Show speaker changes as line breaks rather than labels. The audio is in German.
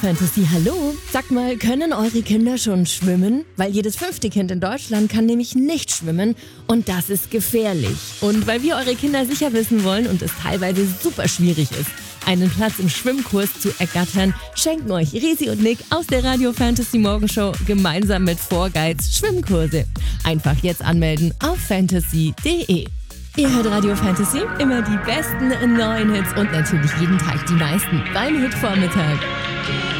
Fantasy, hallo. Sag mal, können eure Kinder schon schwimmen? Weil jedes 5. Kind in Deutschland kann nämlich nicht schwimmen und das ist gefährlich. Und weil wir eure Kinder sicher wissen wollen und es teilweise super schwierig ist, einen Platz im Schwimmkurs zu ergattern, schenken euch Risi und Nick aus der Radio Fantasy Morgenshow gemeinsam mit 4Guides Schwimmkurse. Einfach jetzt anmelden auf fantasy.de. Ihr hört Radio Fantasy, immer die besten neuen Hits und natürlich jeden Tag die meisten beim Hitvormittag.